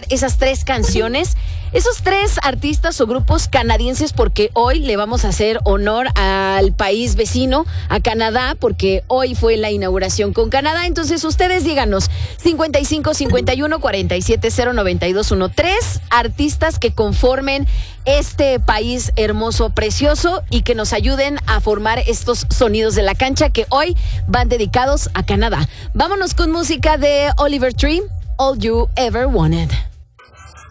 esas 3 canciones, esos 3 artistas o grupos canadienses, porque hoy le vamos a hacer honor al país vecino, a Canadá, porque hoy fue la inauguración con Canadá. Entonces ustedes díganos, 55 51 47 092 13 artistas que conformen este país hermoso, precioso, y que nos ayuden a formar estos sonidos de la cancha que hoy van dedicados a Canadá. Vámonos con música de Oliver Tree, All You Ever Wanted.